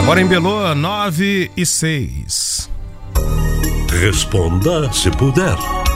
Bora em Belô, 9:06. Responda se puder.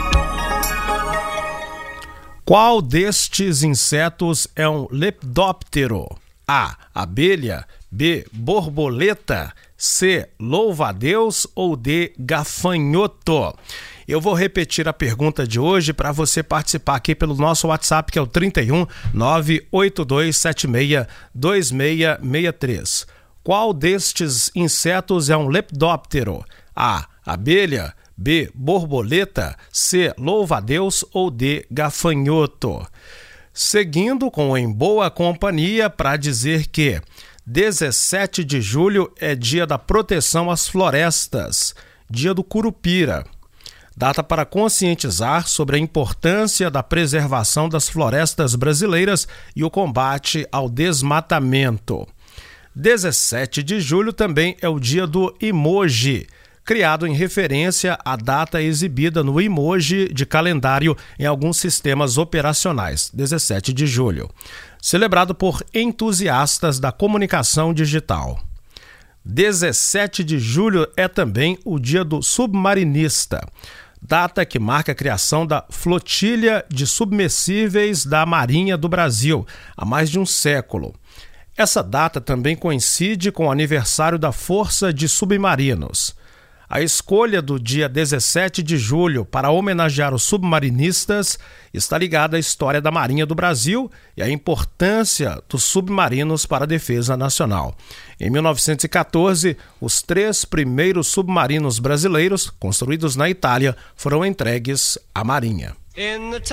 Qual destes insetos é um lepidóptero? A. Abelha. B. Borboleta. C. Louva-a-Deus ou D. Gafanhoto? Eu vou repetir a pergunta de hoje para você participar aqui pelo nosso WhatsApp, que é o 31 98276 2663. Qual destes insetos é um lepidóptero? A. Abelha. B. Borboleta. C. Louva-a-Deus ou D. Gafanhoto? Seguindo com Em Boa Companhia para dizer que 17 de julho é dia da proteção às florestas, dia do Curupira. Data para conscientizar sobre a importância da preservação das florestas brasileiras e o combate ao desmatamento. 17 de julho também é o dia do emoji, criado em referência à data exibida no emoji de calendário em alguns sistemas operacionais, 17 de julho, celebrado por entusiastas da comunicação digital. 17 de julho é também o dia do submarinista, data que marca a criação da flotilha de submersíveis da Marinha do Brasil, há mais de um século. Essa data também coincide com o aniversário da Força de Submarinos. A escolha do dia 17 de julho para homenagear os submarinistas está ligada à história da Marinha do Brasil e à importância dos submarinos para a defesa nacional. Em 1914, os 3 primeiros submarinos brasileiros, construídos na Itália, foram entregues à Marinha.